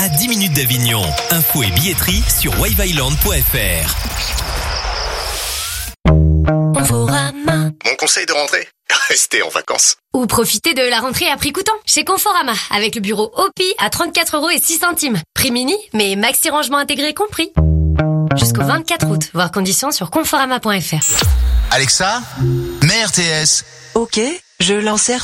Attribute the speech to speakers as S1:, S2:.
S1: à 10 minutes d'Avignon. Info et billetterie sur waveisland.fr.
S2: Conforama.
S3: Mon conseil de rentrée, restez en vacances.
S2: Ou profitez de la rentrée à prix coûtant chez Conforama avec le bureau OPI à 34,06 €. Prix mini, mais maxi rangement intégré compris. Jusqu'au 24 août, voir conditions sur conforama.fr.
S4: Alexa, mets RTS.
S5: Ok, je lance